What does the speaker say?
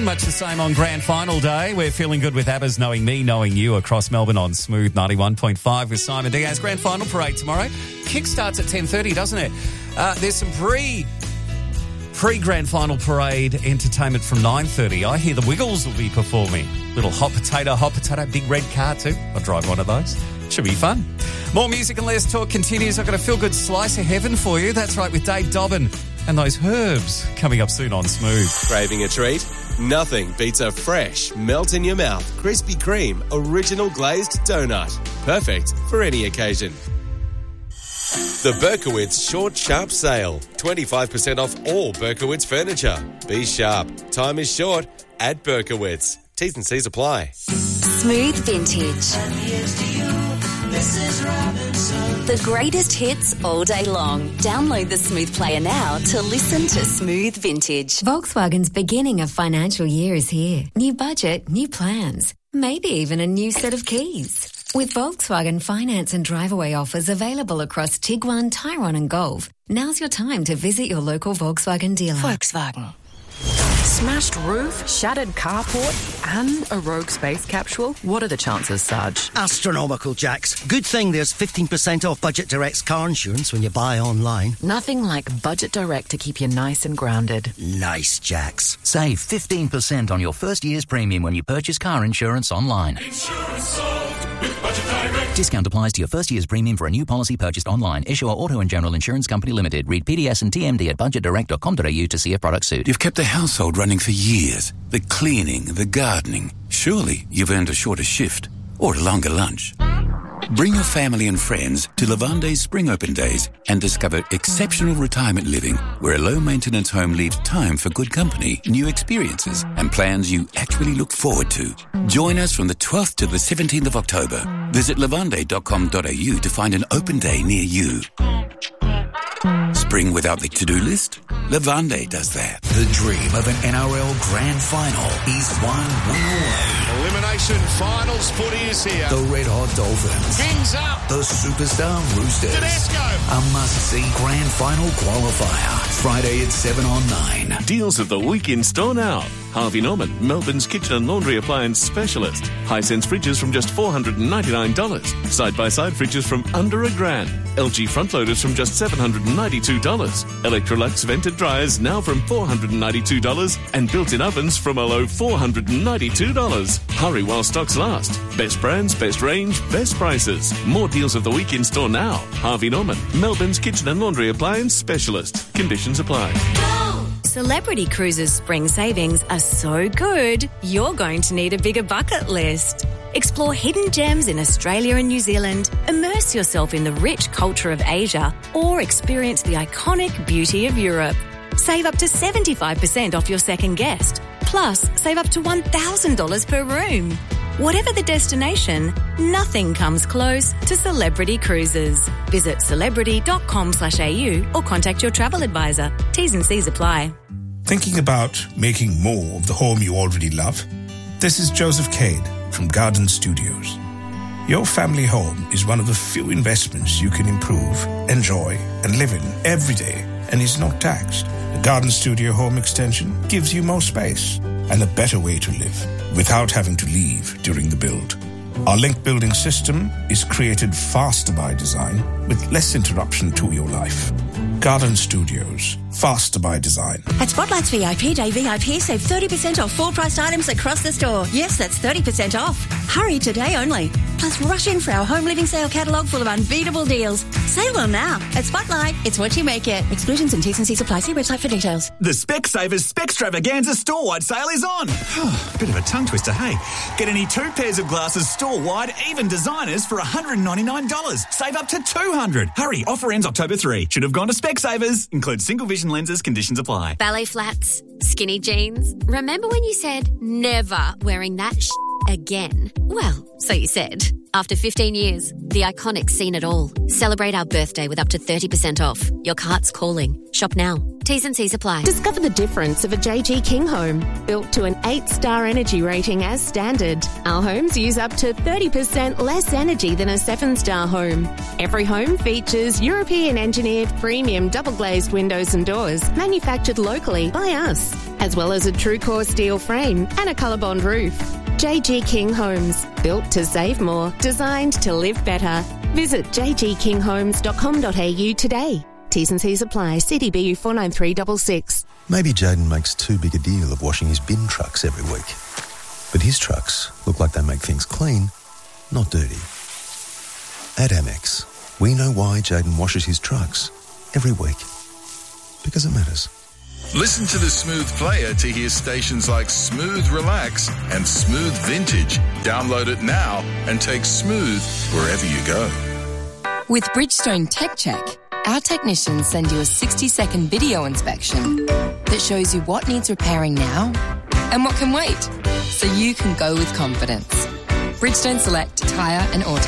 much the same on Grand Final Day. We're feeling good with ABBA's Knowing Me, Knowing You across Melbourne on Smooth 91.5 with Simon Diaz. Grand Final Parade tomorrow. Kick starts at 10:30, doesn't it? There's some pre-Grand Final Parade entertainment from 9:30. I hear the Wiggles will be performing. Little hot potato, big red car too. I'll drive one of those. Should be fun. More music and less talk continues. I've got a feel-good slice of heaven for you. That's right, with Dave Dobbin and those herbs coming up soon on Smooth. Craving a treat? Nothing beats a fresh, melt-in-your-mouth, Krispy Kreme original glazed donut. Perfect for any occasion. The Berkowitz Short Sharp Sale. 25% off all Berkowitz furniture. Be sharp. Time is short at Berkowitz. T's and C's apply. Smooth Vintage. The greatest hits all day long. Download the Smooth Player now to listen to Smooth Vintage. Volkswagen's beginning of financial year is here. New budget, new plans, maybe even a new set of keys. With Volkswagen finance and drive-away offers available across Tiguan, Tyrone and Golf, now's your time to visit your local Volkswagen dealer. Volkswagen. Smashed roof, shattered carport, and a rogue space capsule? What are the chances, Sarge? Astronomical, Jax. Good thing there's 15% off Budget Direct's car insurance when you buy online. Nothing like Budget Direct to keep you nice and grounded. Nice, Jax. Save 15% on your first year's premium when you purchase car insurance online. Insurance solved with Budget Direct. Discount applies to your first year's premium for a new policy purchased online. Issuer Auto and General Insurance Company Limited. Read PDS and TMD at budgetdirect.com.au to see if product suit. You've kept the household running for years. The cleaning, the gardening. Surely you've earned a shorter shift or a longer lunch. Bring your family and friends to Lavande's Spring Open Days and discover exceptional retirement living where a low-maintenance home leaves time for good company, new experiences and plans you actually look forward to. Join us from the 12th to the 17th of October. Visit lavande.com.au to find an open day near you. Spring without the to-do list? Lavande does that. The dream of an NRL Grand Final is one win away. Elimination Finals footy is here. The Red Hot Dolphins. Kings up. The Superstar Roosters. Tedesco. A must-see Grand Final qualifier. Friday at 7 on 9. Deals of the week in store now. Harvey Norman, Melbourne's kitchen and laundry appliance specialist. Hisense fridges from just $499. Side-by-side fridges from under $1,000. LG front loaders from just $792. Electrolux vented dryers now from $492 and built-in ovens from a low $492. Hurry while stocks last. Best brands, best range, best prices. More deals of the week in store now. Harvey Norman, Melbourne's kitchen and laundry appliance specialist. Conditions apply. Celebrity Cruises spring savings are so good, you're going to need a bigger bucket list. Explore hidden gems in Australia and New Zealand, immerse yourself in the rich culture of Asia, or experience the iconic beauty of Europe. Save up to 75% off your second guest. Plus, save up to $1,000 per room. Whatever the destination, nothing comes close to Celebrity Cruises. Visit celebrity.com.au or contact your travel advisor. T's and C's apply. Thinking about making more of the home you already love? This is Joseph Cade from Garden Studios. Your family home is one of the few investments you can improve, enjoy, and live in every day, and is not taxed. The Garden Studio Home Extension gives you more space and a better way to live without having to leave during the build. Our link building system is created faster by design with less interruption to your life. Garden Studios, faster by design. At Spotlight's VIP Day VIP, save 30% off full-priced items across the store. Yes, that's 30% off. Hurry, today only. Plus, rush in for our home living sale catalogue full of unbeatable deals. Save well now. At Spotlight, it's what you make it. Exclusions and T's and C's apply. See website for details. The Specsavers Spextravaganza store-wide sale is on. Bit of a tongue twister, hey? Get any 2 pairs of glasses store-wide, even designers, for $199. Save up to $200. Hurry, offer ends October 3. Should have gone to Specsavers. Includes single vision lenses. Conditions apply. Ballet flats, skinny jeans. Remember when you said never wearing that again? Well, so you said. After 15 years, the Iconic's seen it all. Celebrate our birthday with up to 30% off. Your cart's calling. Shop now. T's and C's apply. Discover the difference of a JG King home. Built to an 8-star energy rating as standard. Our homes use up to 30% less energy than a 7-star home. Every home features European-engineered premium double-glazed windows and doors manufactured locally by us, as well as a TrueCore steel frame and a ColourBond roof. JG King Homes. Built to save more. Designed to live better. Visit jgkinghomes.com.au today. T's and C's apply. CDBU 49366. Maybe Jayden makes too big a deal of washing his bin trucks every week. But his trucks look like they make things clean, not dirty. At Amex, we know why Jayden washes his trucks every week. Because it matters. Listen to the Smooth Player to hear stations like Smooth Relax and Smooth Vintage. Download it now and take Smooth wherever you go. With Bridgestone Tech Check, our technicians send you a 60-second video inspection that shows you what needs repairing now and what can wait, so you can go with confidence. Bridgestone Select Tyre and Auto.